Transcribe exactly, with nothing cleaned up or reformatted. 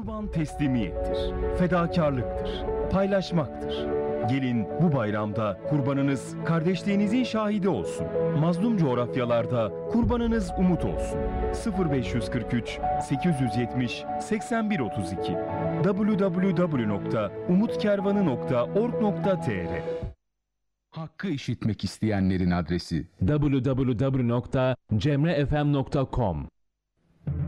Kurban teslimiyettir, fedakarlıktır, paylaşmaktır. Gelin bu bayramda kurbanınız kardeşliğinizin şahidi olsun. Mazlum coğrafyalarda kurbanınız umut olsun. sıfır beş kırk üç sekiz yetmiş seksen bir otuz iki double-u double-u double-u nokta umutkervanı nokta org nokta tr Hakkı işitmek isteyenlerin adresi double-u double-u double-u nokta cemre f m nokta com